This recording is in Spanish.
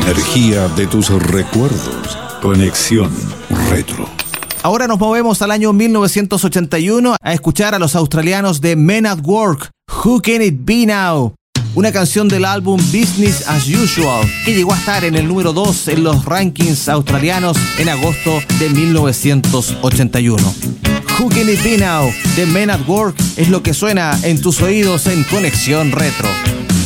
energía de tus recuerdos. Conexión Retro. Ahora nos movemos al año 1981 a escuchar a los australianos de Men at Work, Who Can It Be Now? Una canción del álbum Business as Usual, que llegó a estar en el número 2 en los rankings australianos en agosto de 1981. Who Can It Be Now? de Men at Work es lo que suena en tus oídos en Conexión Retro.